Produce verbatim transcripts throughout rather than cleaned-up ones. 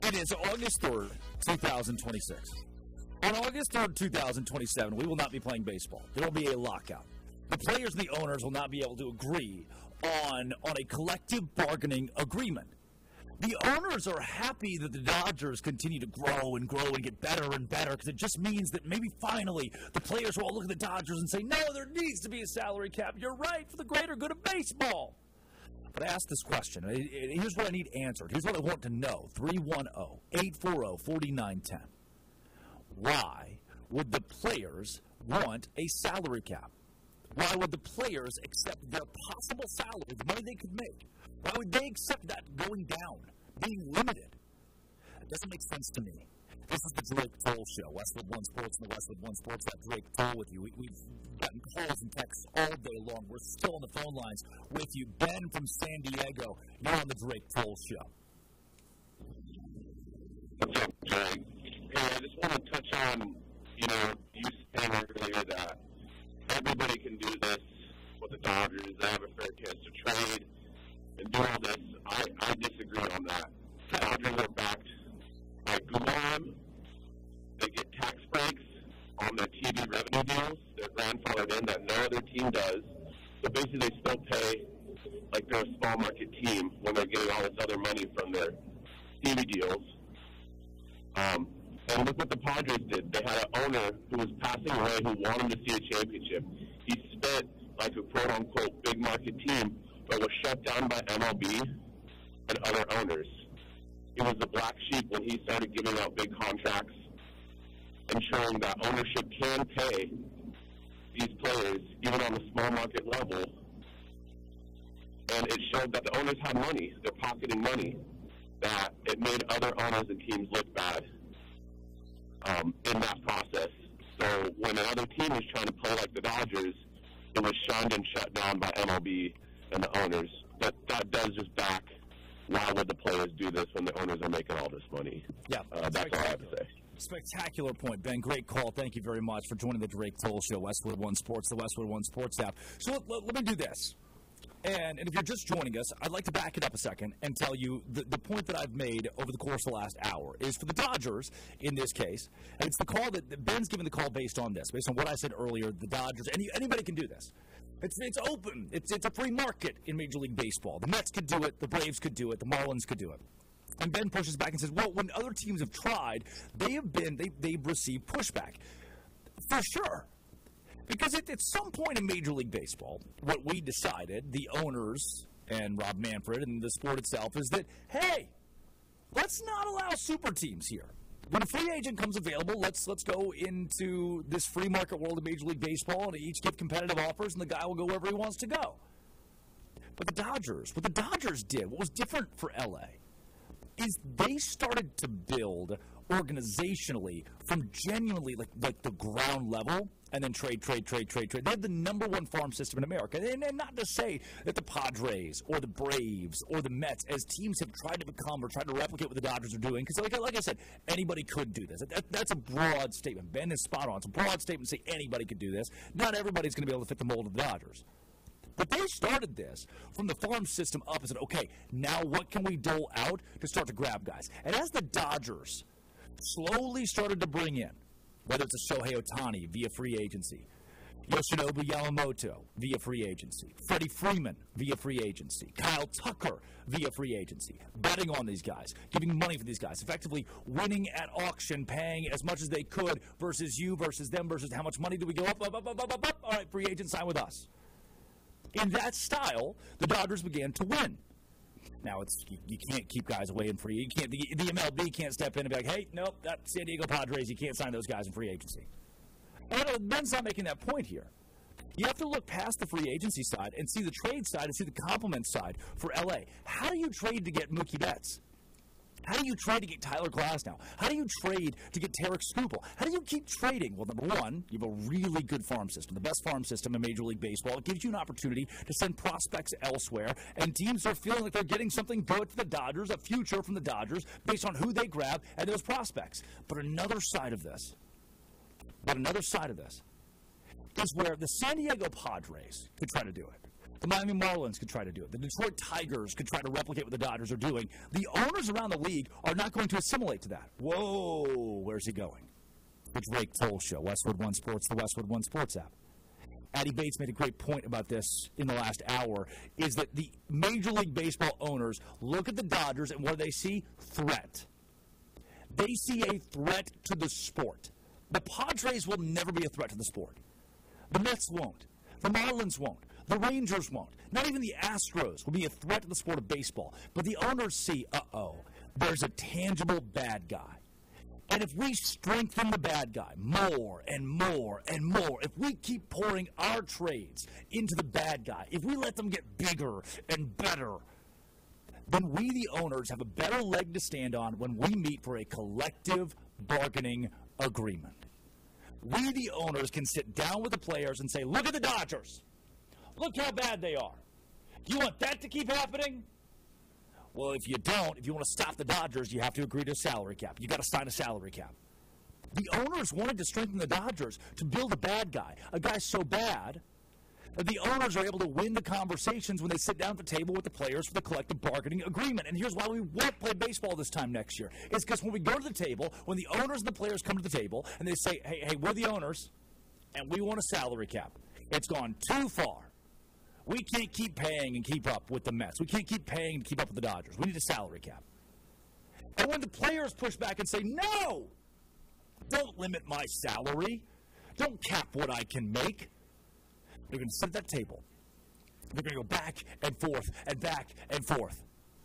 It is August third, twenty twenty-six. On August third, twenty twenty-seven, we will not be playing baseball. There will be a lockout. The players and the owners will not be able to agree on, on a collective bargaining agreement. The owners are happy that the Dodgers continue to grow and grow and get better and better because it just means that maybe finally the players will all look at the Dodgers and say, no, there needs to be a salary cap. You're right, for the greater good of baseball. But I asked this question. Here's what I need answered. Here's what I want to know. three one zero, eight four zero, four nine one zero. Why would the players want a salary cap? Why would the players accept their possible salary, the money they could make? Why would they accept that going down, being limited? It doesn't make sense to me. This is the Drake Toll Show, Westwood One Sports and the Westwood One Sports. That Drake Toll with you. We, we've gotten calls and texts all day long. We're still on the phone lines with you. Ben from San Diego, you're on the Drake Toll Show. What's up, Drake? Hey, I just want to touch on, you know, you saying earlier that everybody can do this with the Dodgers. They have a fair chance to trade and do all this. I, I disagree on that. The Dodgers are backed by Guam. They get tax breaks on their T V revenue deals. They're grandfathered in that no other team does. So basically they still pay like they're a small market team when they're getting all this other money from their T V deals. Um, and look what the Padres did. They had an owner who was passing away who wanted to see a championship. He spent like a quote-unquote big market team, but was shut down by M L B and other owners. He was the black sheep when he started giving out big contracts, ensuring that ownership can pay these players, even on the small market level. And it showed that the owners had money. They're pocketing money. That it made other owners and teams look bad um, in that process. So when another team was trying to play like the Dodgers, it was shunned and shut down by M L B and the owners. But that does just back why would the players do this when the owners are making all this money? Yeah, uh, that's all I have to say. Spectacular point, Ben. Great call. Thank you very much for joining the Drake Toll Show, Westwood One Sports, the Westwood One Sports app. So let, let, let me do this. And, and if you're just joining us, I'd like to back it up a second and tell you the, the point that I've made over the course of the last hour is for the Dodgers, in this case, and it's the call that, that Ben's given the call based on this, based on what I said earlier, the Dodgers, any, anybody can do this. It's it's open. It's it's a free market in Major League Baseball. The Mets could do it. The Braves could do it. The Marlins could do it. And Ben pushes back and says, well, when other teams have tried, they have been, they, they've received pushback. For sure. Because at, at some point in Major League Baseball, what we decided, the owners and Rob Manfred and the sport itself, is that, hey, let's not allow super teams here. When a free agent comes available, let's let's go into this free market world of Major League Baseball and each give competitive offers, and the guy will go wherever he wants to go. But the Dodgers, what the Dodgers did, what was different for L A, is they started to build organizationally from genuinely like like the ground level, and then trade, trade, trade, trade, trade. They have the number one farm system in America. And, and not to say that the Padres or the Braves or the Mets, as teams have tried to become or tried to replicate what the Dodgers are doing, because like, like I said, anybody could do this. That, that's a broad statement. Ben is spot on. It's a broad statement to say anybody could do this. Not everybody's going to be able to fit the mold of the Dodgers. But they started this from the farm system up and said, okay, now what can we dole out to start to grab guys? And as the Dodgers slowly started to bring in, whether it's a Shohei Ohtani via free agency, Yoshinobu Yamamoto via free agency, Freddie Freeman via free agency, Kyle Tucker via free agency, betting on these guys, giving money for these guys, effectively winning at auction, paying as much as they could versus you versus them versus how much money do we go up, up, up, up, up, up, up. All right, free agent, sign with us. In that style, the Dodgers began to win. Now, it's you, you can't keep guys away in free. You can't. The, the M L B can't step in and be like, hey, nope, that San Diego Padres, you can't sign those guys in free agency. And Ben's not making that point here. You have to look past the free agency side and see the trade side and see the compliment side for L A. How do you trade to get Mookie Betts? How do you trade to get Tyler Glasnow? How do you trade to get Tarek Skubal? How do you keep trading? Well, number one, you have a really good farm system, the best farm system in Major League Baseball. It gives you an opportunity to send prospects elsewhere, and teams are feeling like they're getting something good for the Dodgers, a future from the Dodgers, based on who they grab and those prospects. But another side of this, but another side of this, is where the San Diego Padres could try to do it. The Miami Marlins could try to do it. The Detroit Tigers could try to replicate what the Dodgers are doing. The owners around the league are not going to assimilate to that. Whoa, where's he going? The Drake Toll Show, Westwood One Sports, the Westwood One Sports app. Addie Bates made a great point about this in the last hour, is that the Major League Baseball owners look at the Dodgers and what do they see? Threat. They see a threat to the sport. The Padres will never be a threat to the sport. The Mets won't. The Marlins won't. The Rangers won't. Not even the Astros will be a threat to the sport of baseball. But the owners see, uh-oh, there's a tangible bad guy. And if we strengthen the bad guy more and more and more, if we keep pouring our trades into the bad guy, if we let them get bigger and better, then we, the owners, have a better leg to stand on when we meet for a collective bargaining agreement. We, the owners, can sit down with the players and say, look at the Dodgers. Look how bad they are. Do you want that to keep happening? Well, if you don't, if you want to stop the Dodgers, you have to agree to a salary cap. You've got to sign a salary cap. The owners wanted to strengthen the Dodgers to build a bad guy, a guy so bad that the owners are able to win the conversations when they sit down at the table with the players for the collective bargaining agreement. And here's why we won't play baseball this time next year. It's because when we go to the table, when the owners and the players come to the table and they say, hey, hey, we're the owners and we want a salary cap, it's gone too far. We can't keep paying and keep up with the Mets. We can't keep paying to keep up with the Dodgers. We need a salary cap. And when the players push back and say, no, don't limit my salary. Don't cap what I can make. They're going to sit at that table. They're going to go back and forth and back and forth.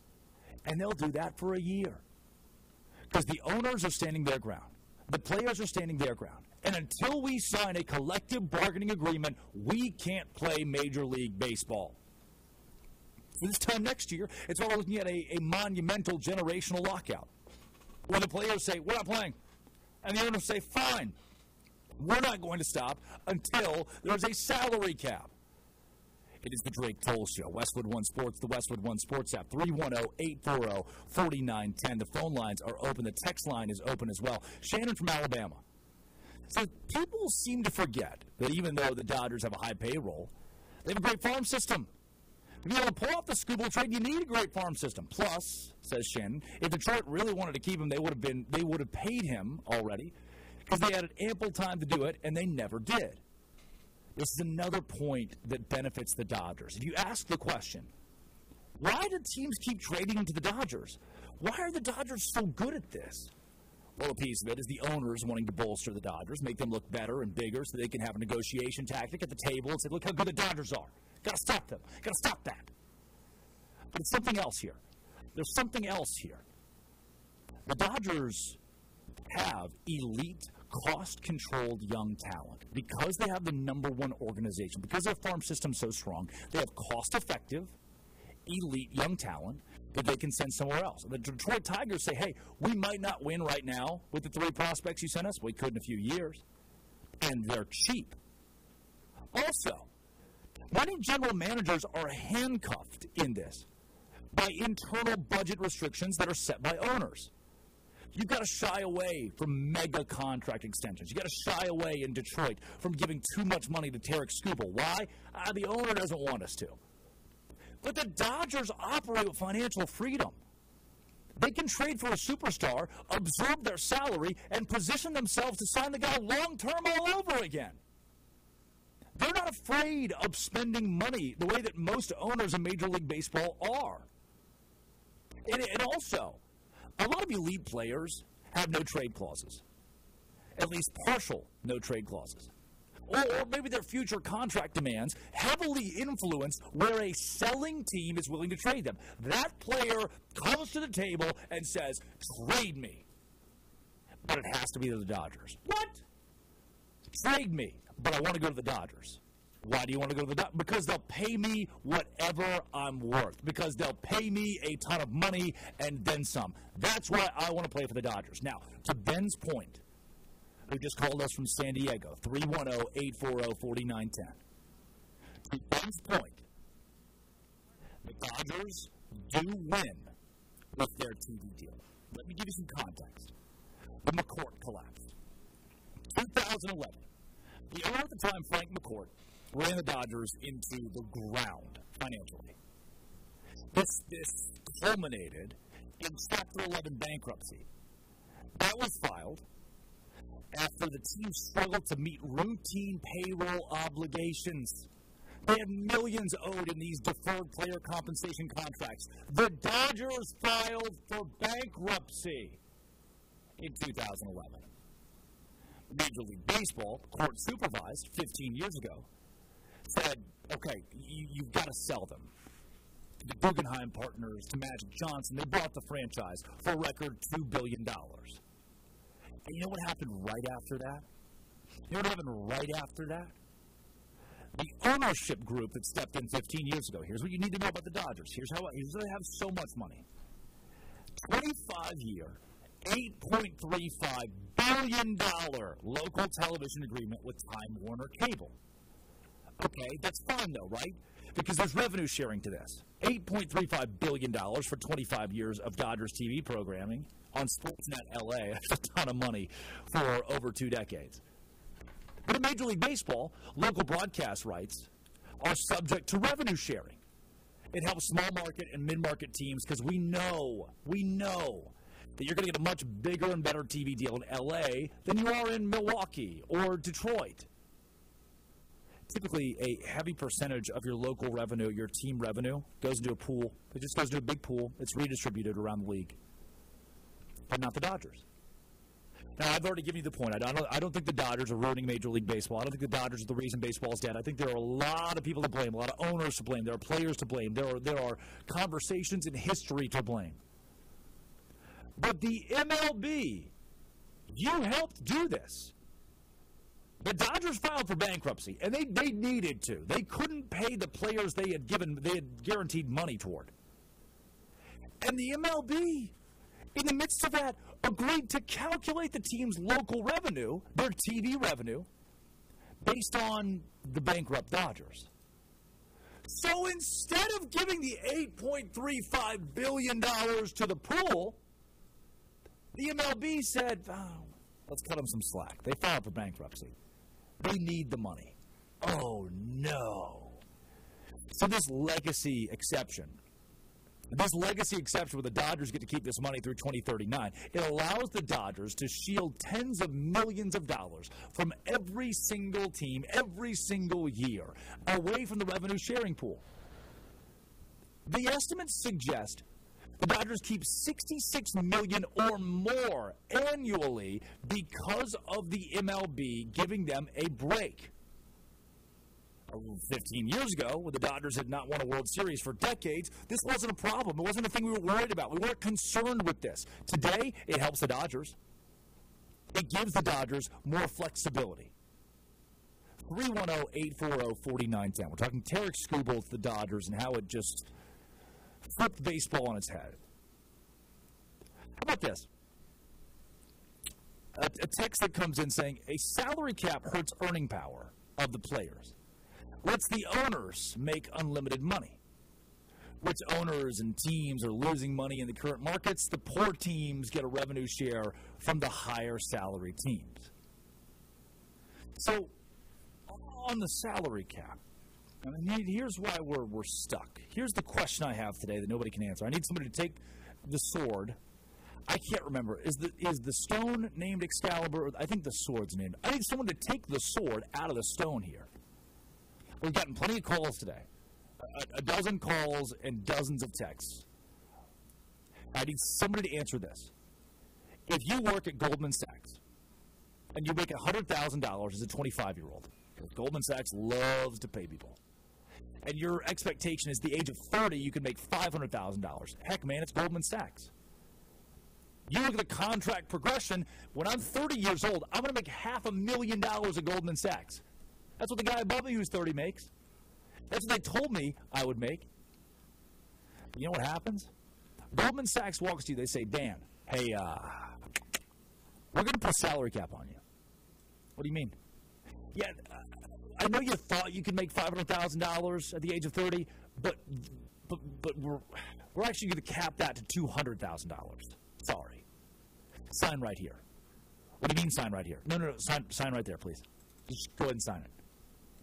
And they'll do that for a year. Because the owners are standing their ground. The players are standing their ground. And until we sign a collective bargaining agreement, we can't play Major League Baseball. This time next year, it's all looking at a, a monumental generational lockout. When the players say, we're not playing. And the owners say, fine. We're not going to stop until there's a salary cap. It is the Drake Toll Show. Westwood One Sports, the Westwood One Sports app. three one zero, eight four zero, four nine one zero. The phone lines are open. The text line is open as well. Shannon from Alabama. So people seem to forget that even though the Dodgers have a high payroll, they have a great farm system. To be able to pull off the Skubal trade, you need a great farm system. Plus, says Shannon, if Detroit really wanted to keep him, they would have been they would have paid him already because they had ample time to do it, and they never did. This is another point that benefits the Dodgers. If you ask the question, why do teams keep trading into the Dodgers? Why are the Dodgers so good at this? Well, a piece of it is the owners wanting to bolster the Dodgers, make them look better and bigger so they can have a negotiation tactic at the table and say, look how good the Dodgers are. Got to stop them. Got to stop that. But it's something else here. There's something else here. The Dodgers have elite, cost-controlled young talent. Because they have the number one organization, because their farm system's so strong, they have cost-effective, elite young talent that they can send somewhere else. The Detroit Tigers say, hey, we might not win right now with the three prospects you sent us. We could in a few years. And they're cheap. Also, many general managers are handcuffed in this by internal budget restrictions that are set by owners. You've got to shy away from mega contract extensions. You've got to shy away in Detroit from giving too much money to Tarik Skubal. Why? Uh, the owner doesn't want us to. But the Dodgers operate with financial freedom. They can trade for a superstar, absorb their salary, and position themselves to sign the guy long-term all over again. They're not afraid of spending money the way that most owners in Major League Baseball are. And, and also, a lot of elite players have no trade clauses, at least partial no trade clauses. Or, or maybe their future contract demands heavily influence where a selling team is willing to trade them. That player comes to the table and says, trade me. But it has to be to the Dodgers. What? Trade me, but I want to go to the Dodgers. Why do you want to go to the Dodgers? Because they'll pay me whatever I'm worth. Because they'll pay me a ton of money and then some. That's why I want to play for the Dodgers. Now, to Ben's point, who just called us from San Diego, three one zero, eight four zero, four nine one zero. To Ben's point, the Dodgers do win with their T V deal. Let me give you some context. The McCourt collapse. two thousand eleven. The owner at the time, Frank McCourt, ran the Dodgers into the ground financially. This, this culminated in Chapter eleven bankruptcy. That was filed after the team struggled to meet routine payroll obligations. They had millions owed in these deferred player compensation contracts. The Dodgers filed for bankruptcy in two thousand eleven. Major League Baseball, court supervised fifteen years ago, said, okay, you, you've got to sell them. The Guggenheim Partners, to Magic Johnson, they bought the franchise for a record two billion dollars. And you know what happened right after that? You know what happened right after that? The ownership group that stepped in fifteen years ago. Here's what you need to know about the Dodgers. Here's how, here's how they have so much money. twenty-five year, eight point three five billion dollars local television agreement with Time Warner Cable. Okay, that's fine though, right? Because there's revenue sharing to this. eight point three five billion dollars for twenty-five years of Dodgers T V programming on Sportsnet L A. That's a ton of money for over two decades. But in Major League Baseball, local broadcast rights are subject to revenue sharing. It helps small market and mid-market teams because we know, we know that you're going to get a much bigger and better T V deal in L A than you are in Milwaukee or Detroit. Typically, a heavy percentage of your local revenue, your team revenue, goes into a pool. It just goes into a big pool. It's redistributed around the league. But not the Dodgers. Now, I've already given you the point. I don't, I don't think the Dodgers are ruining Major League Baseball. I don't think the Dodgers are the reason baseball is dead. I think there are a lot of people to blame, a lot of owners to blame. There are players to blame. There are, there are conversations in history to blame. But the M L B, you helped do this. The Dodgers filed for bankruptcy, and they, they needed to. They couldn't pay the players they had given, they had guaranteed money toward. And the M L B, in the midst of that, agreed to calculate the team's local revenue, their T V revenue, based on the bankrupt Dodgers. So instead of giving the eight point three five billion dollars to the pool, the M L B said, oh, let's cut them some slack. They filed for bankruptcy. They need the money. Oh, no. So this legacy exception, this legacy exception where the Dodgers get to keep this money through twenty thirty-nine, it allows the Dodgers to shield tens of millions of dollars from every single team, every single year, away from the revenue sharing pool. The estimates suggest the Dodgers keep sixty-six million dollars or more annually because of the M L B giving them a break. fifteen years ago, when the Dodgers had not won a World Series for decades, this wasn't a problem. It wasn't a thing we were worried about. We weren't concerned with this. Today, it helps the Dodgers. It gives the Dodgers more flexibility. three one zero, eight four zero, four nine one zero. We're talking Tarek Skubal to the Dodgers and how it just flipped baseball on its head. How about this? A, a text that comes in saying, a salary cap hurts earning power of the players. Lets the owners make unlimited money. Which owners and teams are losing money in the current markets? The poor teams get a revenue share from the higher salary teams. So, on the salary cap, I mean, here's why we're, we're stuck. Here's the question I have today that nobody can answer. I need somebody to take the sword. I can't remember. Is the is the stone named Excalibur? I think the sword's named. I need someone to take the sword out of the stone here. We've gotten plenty of calls today. A, a dozen calls and dozens of texts. I need somebody to answer this. If you work at Goldman Sachs and you make one hundred thousand dollars as a twenty-five-year-old, Goldman Sachs loves to pay people, and your expectation is the age of thirty, you can make five hundred thousand dollars. Heck, man, it's Goldman Sachs. You look at the contract progression. When I'm thirty years old, I'm going to make half a million dollars at Goldman Sachs. That's what the guy above me who's thirty makes. That's what they told me I would make. But you know what happens? Goldman Sachs walks to you. They say, Dan, hey, uh, we're going to put a salary cap on you. What do you mean? Yeah, uh, I know you thought you could make five hundred thousand dollars at the age of thirty, but but but we're we're actually going to cap that to two hundred thousand dollars. Sorry. Sign right here. What do you mean sign right here? No, no, no. Sign, sign right there, please. Just go ahead and sign it.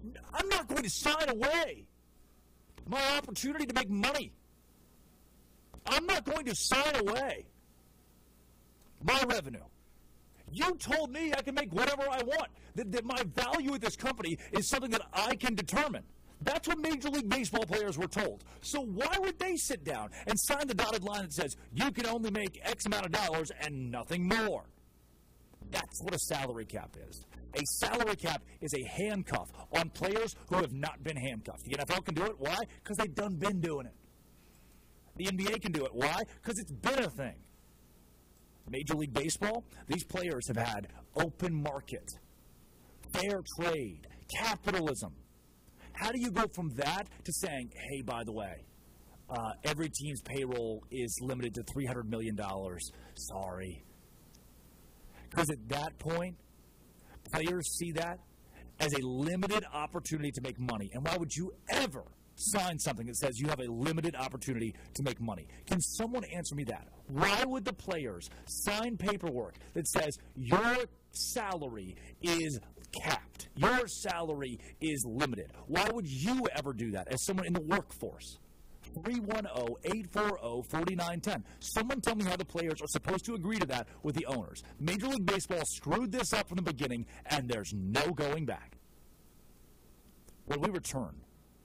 I'm not going to sign away my opportunity to make money. I'm not going to sign away my revenue. You told me I can make whatever I want, that, that my value at this company is something that I can determine. That's what Major League Baseball players were told. So why would they sit down and sign the dotted line that says you can only make X amount of dollars and nothing more? That's what a salary cap is. A salary cap is a handcuff on players who have not been handcuffed. The N F L can do it. Why? Because they've done been doing it. The N B A can do it. Why? Because it's been a thing. Major League Baseball, these players have had open market, fair trade, capitalism. How do you go from that to saying, hey, by the way, uh, every team's payroll is limited to three hundred million dollars? Sorry. Because at that point, players see that as a limited opportunity to make money. And why would you ever sign something that says you have a limited opportunity to make money? Can someone answer me that? Why would the players sign paperwork that says your salary is capped? Your salary is limited. Why would you ever do that as someone in the workforce? three one zero, eight four zero, four nine one zero. Someone tell me how the players are supposed to agree to that with the owners. Major League Baseball screwed this up from the beginning, and there's no going back. When we return,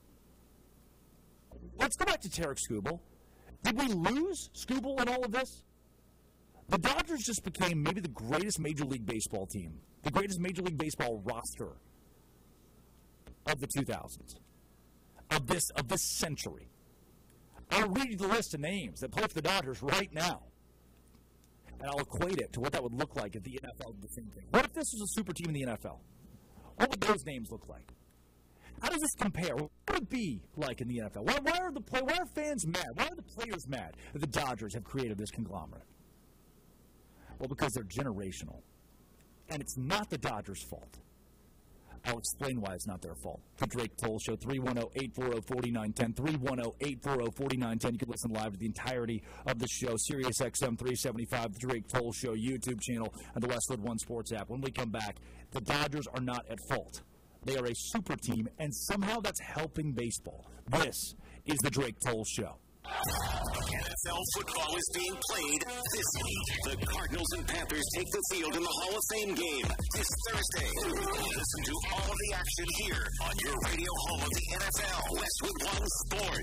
let's go back to Tarik Skubal. Did we lose Skubal in all of this? The Dodgers just became maybe the greatest Major League Baseball team, the greatest Major League Baseball roster of the two thousands, of this, of this century. I'll read you the list of names that play for the Dodgers right now, and I'll equate it to what that would look like if the N F L did the same thing. What if this was a super team in the N F L? What would those names look like? How does this compare? What would it be like in the N F L? Why, why are the play, why are fans mad? Why are the players mad that the Dodgers have created this conglomerate? Well, because they're generational, and it's not the Dodgers' fault. I'll explain why it's not their fault. The Drake Toll Show, three one zero, eight four zero, four nine one zero, three one zero, eight four zero, four nine one zero. You can listen live to the entirety of the show, Sirius X M three seventy-five, the Drake Toll Show YouTube channel, and the Westwood One Sports app. When we come back, the Dodgers are not at fault. They are a super team, and somehow that's helping baseball. This is the Drake Toll Show. N F L football is being played this week. The Cardinals and Panthers take the field in the Hall of Fame game this Thursday. Listen to all of the action here on your radio home of the N F L, Westwood One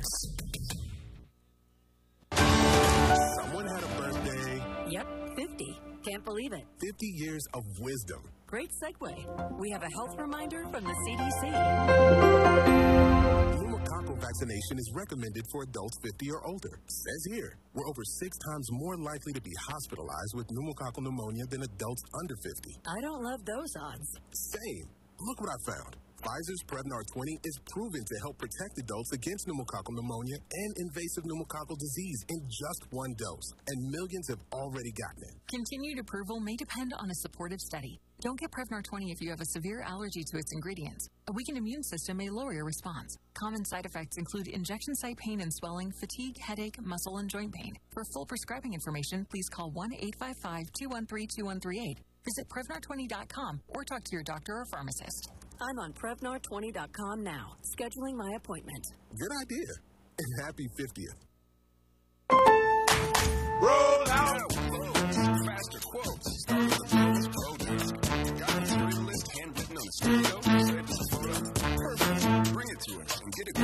Sports. Someone had a birthday. Yep, fifty. Can't believe it. fifty years of wisdom. Great segue. We have a health reminder from the C D C. Pneumococcal vaccination is recommended for adults fifty or older. Says here, we're over six times more likely to be hospitalized with pneumococcal pneumonia than adults under fifty. I don't love those odds. Same. Look what I found. Pfizer's Prevnar twenty is proven to help protect adults against pneumococcal pneumonia and invasive pneumococcal disease in just one dose, and millions have already gotten it. Continued approval may depend on a supportive study. Don't get Prevnar twenty if you have a severe allergy to its ingredients. A weakened immune system may lower your response. Common side effects include injection site pain and swelling, fatigue, headache, muscle, and joint pain. For full prescribing information, please call one eight five five, two one three, two one three eight. Visit Prevnar twenty dot com or talk to your doctor or pharmacist. I'm on Prevnar twenty dot com now, scheduling my appointment. Good idea. And happy fiftieth. Roll out! Faster quotes. Start with the Jones Produce. Got a material list handwritten on the studio. Save us a photo. Perfect. Bring it to us and get it.